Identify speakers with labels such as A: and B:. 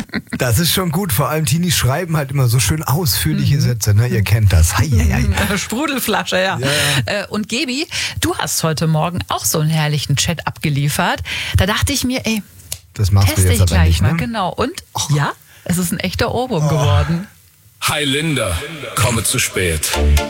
A: Das ist schon gut. Vor allem Teenies schreiben halt immer so schön ausführliche Sätze. Ne? Ihr kennt das. Hei, hei, hei.
B: Sprudelflasche, ja. Und Gebi, du hast heute Morgen auch so einen herrlichen Chat abgeliefert. Da dachte ich mir,
A: das machst
B: teste
A: du jetzt
B: ich
A: aber
B: gleich
A: nicht,
B: mal.
A: ne?
B: Genau. Und ja, es ist ein echter Ohrwurm geworden.
C: Hi Linda, komme zu spät.